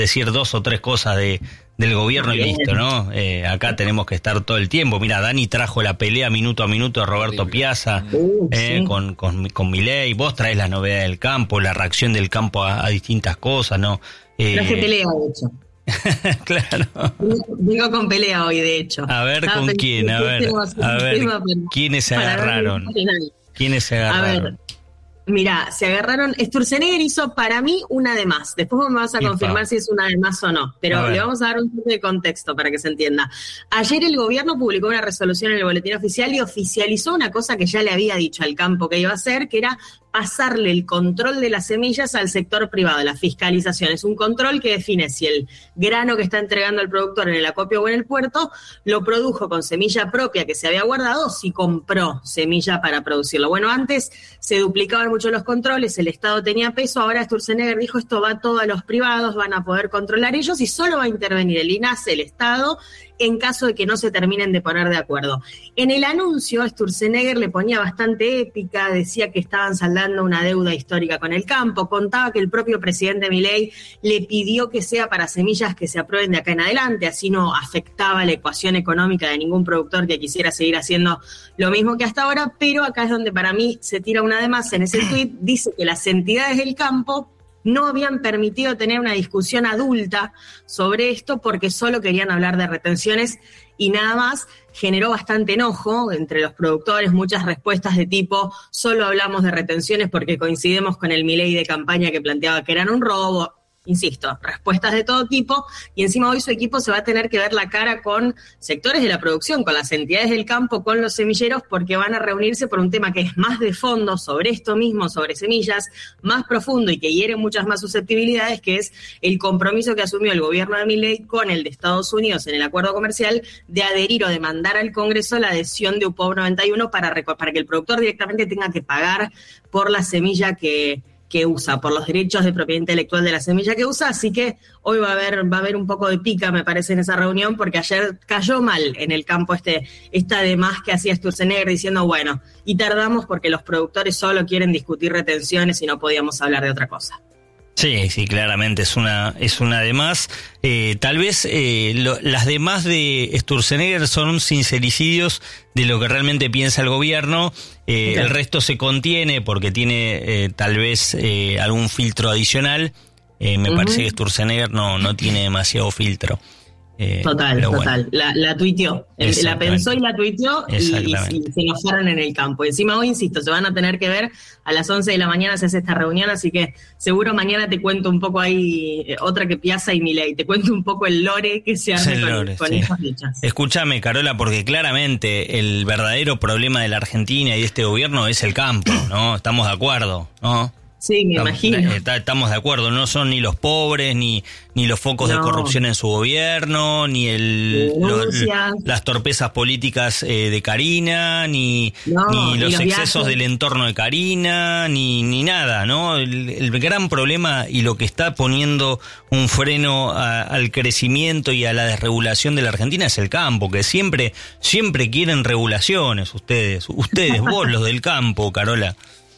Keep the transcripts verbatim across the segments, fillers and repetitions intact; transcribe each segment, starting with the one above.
decir dos o tres cosas de del gobierno y listo, ¿no? Eh, acá tenemos que estar todo el tiempo. Mira, Dani trajo la pelea minuto a minuto de Roberto Piazza uh, eh, sí. con, con, con Milei. Vos traes las novedades del campo, la reacción del campo a, a distintas cosas, ¿no? Eh, Traje pelea, de hecho. Claro. Vengo con pelea hoy, de hecho. A ver, ¿con ah, quién? A ver, a ver, tema, ¿quiénes se agarraron? ¿Quiénes se agarraron? A ver. Mirá, se agarraron. Sturzenegger hizo para mí una de más. Después me vas a confirmar si es una de más o no. Pero le vamos a dar un poco de contexto para que se entienda. Ayer el gobierno publicó una resolución en el boletín oficial y oficializó una cosa que ya le había dicho al campo que iba a hacer, que era pasarle el control de las semillas al sector privado, la fiscalización. Es un control que define si el grano que está entregando el productor en el acopio o en el puerto lo produjo con semilla propia que se había guardado o si compró semilla para producirlo. Bueno, antes se duplicaban mucho los controles, el Estado tenía peso, ahora Sturzenegger dijo esto va todo a los privados, van a poder controlar ellos y solo va a intervenir el INASE, el Estado, en caso de que no se terminen de poner de acuerdo. En el anuncio, Sturzenegger le ponía bastante épica, decía que estaban saldando una deuda histórica con el campo, contaba que el propio presidente Milei le pidió que sea para semillas que se aprueben de acá en adelante, así no afectaba la ecuación económica de ningún productor que quisiera seguir haciendo lo mismo que hasta ahora, pero acá es donde para mí se tira una de más en ese tuit, dice que las entidades del campo no habían permitido tener una discusión adulta sobre esto porque solo querían hablar de retenciones y nada más. Generó bastante enojo entre los productores, muchas respuestas de tipo solo hablamos de retenciones porque coincidimos con el Milei de campaña que planteaba que eran un robo. Insisto, respuestas de todo tipo y encima hoy su equipo se va a tener que ver la cara con sectores de la producción, con las entidades del campo, con los semilleros, porque van a reunirse por un tema que es más de fondo sobre esto mismo, sobre semillas, más profundo y que hiere muchas más susceptibilidades, que es el compromiso que asumió el gobierno de Milei con el de Estados Unidos en el acuerdo comercial de adherir o de mandar al Congreso la adhesión de U P O V noventa y uno para, para que el productor directamente tenga que pagar por la semilla que que usa, por los derechos de propiedad intelectual de la semilla que usa, así que hoy va a haber va a haber un poco de pica, me parece, en esa reunión, porque ayer cayó mal en el campo este esta de más que hacía Sturzenegger diciendo, bueno, y tardamos porque los productores solo quieren discutir retenciones y no podíamos hablar de otra cosa. Sí, sí, claramente es una es una de más. Eh, tal vez eh, lo, las demás de Sturzenegger son sincericidios de lo que realmente piensa el gobierno. Eh, okay. El resto se contiene porque tiene eh, tal vez eh, algún filtro adicional. Eh, me uh-huh. parece que Sturzenegger no, no tiene demasiado filtro. Eh, total, total. Bueno. La, la tuiteó. La pensó y la tuiteó y, y, y se enojaron en el campo. Encima hoy, insisto, se van a tener que ver a las once de la mañana se hace esta reunión, así que seguro mañana te cuento un poco ahí, eh, otra que Piazza y Milei, te cuento un poco el lore que se hace con, lore, con sí. esas fechas. Escúchame, Carola, porque claramente el verdadero problema de la Argentina y de este gobierno es el campo, ¿no? Estamos de acuerdo, ¿no? Sí, me estamos, imagino. Estamos de acuerdo, no son ni los pobres, ni ni los focos no. de corrupción en su gobierno, ni el lo, las torpezas políticas eh, de Karina, ni, no, ni los, los excesos viajes. Del entorno de Karina, ni ni nada, ¿no? El, el gran problema y lo que está poniendo un freno a, al crecimiento y a la desregulación de la Argentina es el campo, que siempre siempre quieren regulaciones ustedes, ustedes, vos los del campo, Carola.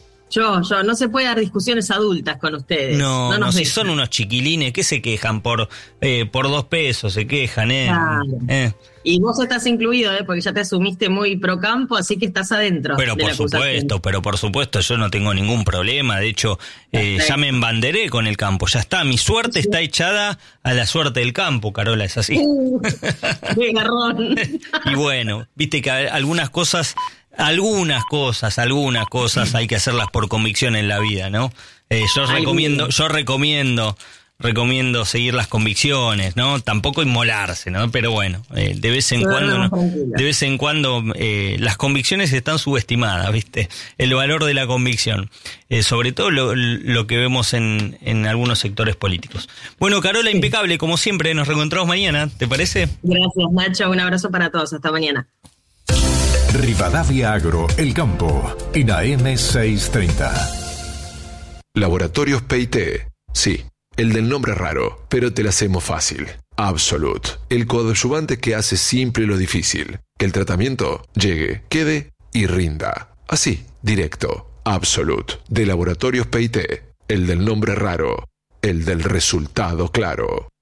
Yo, yo, no se puede dar discusiones adultas con ustedes. No, no, no si son unos chiquilines, ¿qué se quejan? Por eh, por dos pesos se quejan, ¿eh? Claro. eh. Y vos estás incluido, ¿eh? Porque ya te asumiste muy pro campo, así que estás adentro. Pero por supuesto, pero por supuesto, yo no tengo ningún problema. De hecho, eh, ya me embanderé con el campo, ya está. Mi suerte está echada a la suerte del campo, Carola, es así. Uh, ¡Qué garrón! Y bueno, viste que algunas cosas... Algunas cosas, algunas cosas hay que hacerlas por convicción en la vida, ¿no? Eh, yo Ay, recomiendo, yo recomiendo, recomiendo seguir las convicciones, ¿no? Tampoco inmolarse, ¿no? Pero bueno, eh, de vez en no, cuando, no, de vez en cuando eh, las convicciones están subestimadas, ¿viste? El valor de la convicción, eh, sobre todo lo, lo que vemos en, en algunos sectores políticos. Bueno, Carola, sí. Impecable, como siempre, nos reencontramos mañana, ¿te parece? Gracias, Nacho, un abrazo para todos, hasta mañana. Rivadavia Agro, El Campo, en A M seiscientos treinta. Laboratorios P I T. Sí, el del nombre raro, pero te lo hacemos fácil. Absolut, el coadyuvante que hace simple lo difícil. Que el tratamiento llegue, quede y rinda. Así, directo. Absolut, de Laboratorios P I T, el del nombre raro. el del resultado claro.